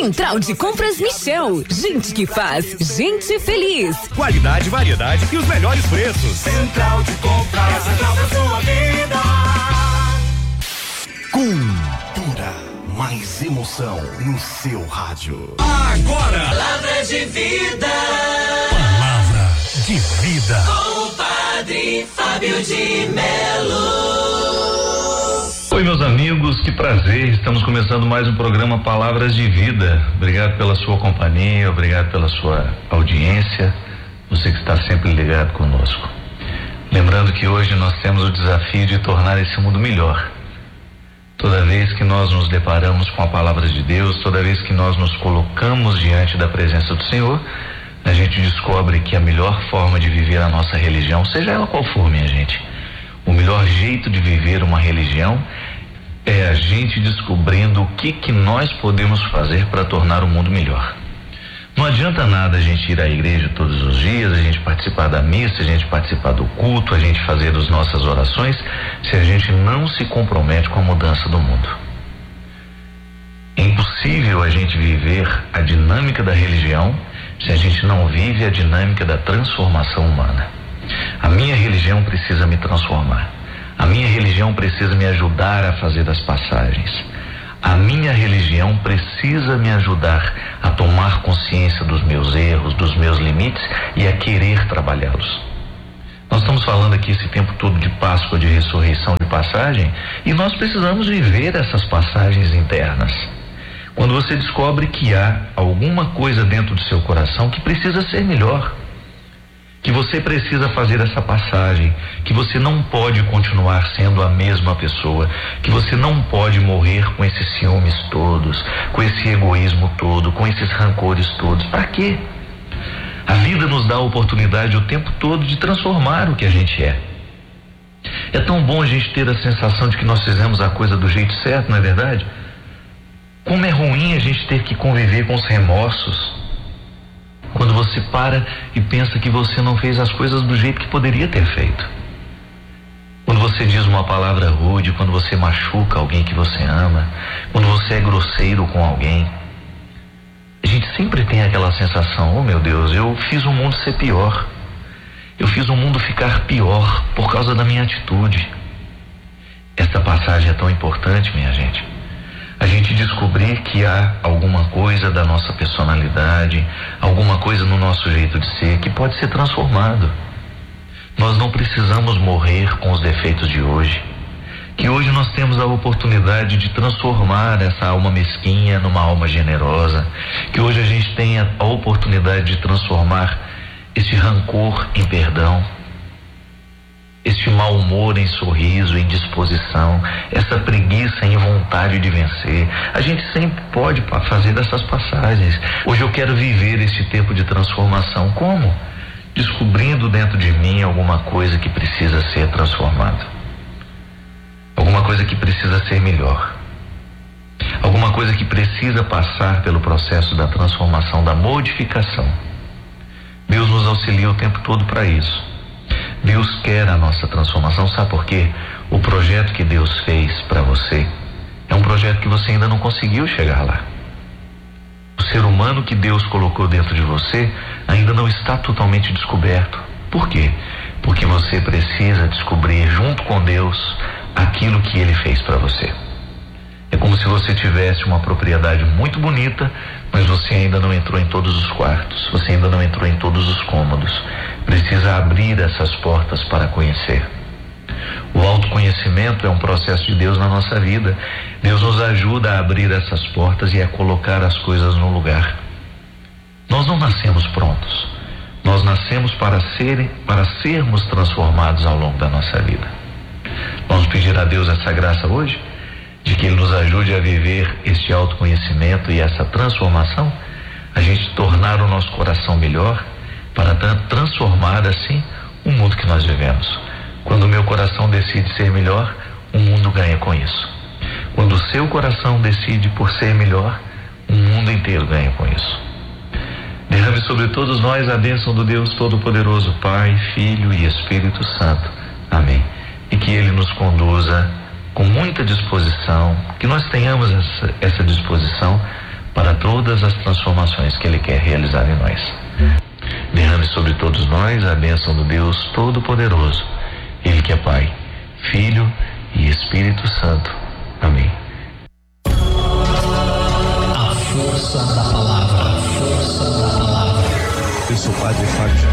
Central de Compras Michel. Gente que faz, gente feliz. Qualidade, variedade e os melhores preços. Central de Compras, central da sua vida. Cultura, mais emoção no seu rádio. Agora, Palavra de Vida. Palavra de Vida. Com o Padre Fábio de Melo. Oi, meus amigos, que prazer, estamos começando mais um programa Palavras de Vida. Obrigado pela sua companhia, obrigado pela sua audiência, você que está sempre ligado conosco. Lembrando que hoje nós temos o desafio de tornar esse mundo melhor. Toda vez que nós nos deparamos com a palavra de Deus, toda vez que nós nos colocamos diante da presença do Senhor, a gente descobre que a melhor forma de viver a nossa religião, seja ela qual for, minha gente, o melhor jeito de viver uma religião é a gente descobrindo o que nós podemos fazer para tornar o mundo melhor. Não adianta nada a gente ir à igreja todos os dias, a gente participar da missa, a gente participar do culto, a gente fazer as nossas orações, se a gente não se compromete com a mudança do mundo. É impossível a gente viver a dinâmica da religião se a gente não vive a dinâmica da transformação humana. A minha religião precisa me transformar. A minha religião precisa me ajudar a fazer as passagens. A minha religião precisa me ajudar a tomar consciência dos meus erros, dos meus limites e a querer trabalhá-los. Nós estamos falando aqui esse tempo todo de Páscoa, de ressurreição, de passagem, e nós precisamos viver essas passagens internas. Quando você descobre que há alguma coisa dentro do seu coração que precisa ser melhor, que você precisa fazer essa passagem, que você não pode continuar sendo a mesma pessoa, que você não pode morrer com esses ciúmes todos, com esse egoísmo todo, com esses rancores todos. Para quê? A vida nos dá a oportunidade o tempo todo de transformar o que a gente é. É tão bom a gente ter a sensação de que nós fizemos a coisa do jeito certo, não é verdade? Como é ruim a gente ter que conviver com os remorsos. Quando você para e pensa que você não fez as coisas do jeito que poderia ter feito. Quando você diz uma palavra rude, quando você machuca alguém que você ama, quando você é grosseiro com alguém. A gente sempre tem aquela sensação, oh meu Deus, eu fiz o mundo ser pior. Eu fiz o mundo ficar pior por causa da minha atitude. Essa passagem é tão importante, minha gente. A gente descobrir que há alguma coisa da nossa personalidade, alguma coisa no nosso jeito de ser que pode ser transformado. Nós não precisamos morrer com os defeitos de hoje. Que hoje nós temos a oportunidade de transformar essa alma mesquinha numa alma generosa. Que hoje a gente tenha a oportunidade de transformar esse rancor em perdão. Este mau humor em sorriso, em disposição, essa preguiça em vontade de vencer. A gente sempre pode fazer essas passagens. Hoje eu quero viver este tempo de transformação. Como? Descobrindo dentro de mim alguma coisa que precisa ser transformada. Alguma coisa que precisa ser melhor. Alguma coisa que precisa passar pelo processo da transformação, da modificação. Deus nos auxilia o tempo todo para isso. Deus quer a nossa transformação, sabe por quê? O projeto que Deus fez para você é um projeto que você ainda não conseguiu chegar lá. O ser humano que Deus colocou dentro de você ainda não está totalmente descoberto. Por quê? Porque você precisa descobrir junto com Deus aquilo que Ele fez para você. É como se você tivesse uma propriedade muito bonita, mas você ainda não entrou em todos os quartos, você ainda não entrou em todos os cômodos. Precisa abrir essas portas para conhecer. O autoconhecimento é um processo de Deus na nossa vida. Deus nos ajuda a abrir essas portas e a colocar as coisas no lugar. Nós não nascemos prontos. Nós nascemos para sermos transformados ao longo da nossa vida. Vamos pedir a Deus essa graça hoje? De que Ele nos ajude a viver este autoconhecimento e essa transformação, a gente tornar o nosso coração melhor, para transformar assim o mundo que nós vivemos. Quando o meu coração decide ser melhor, o mundo ganha com isso. Quando o seu coração decide por ser melhor, o mundo inteiro ganha com isso. Derrame sobre todos nós a bênção do Deus Todo-Poderoso, Pai, Filho e Espírito Santo. Amém. E que Ele nos conduza com muita disposição, que nós tenhamos essa disposição para todas as transformações que Ele quer realizar em nós. Derrame sobre todos nós a bênção do Deus Todo-Poderoso, Ele que é Pai, Filho e Espírito Santo. Amém. A força da palavra, a força da palavra. Eu sou o Padre Fábio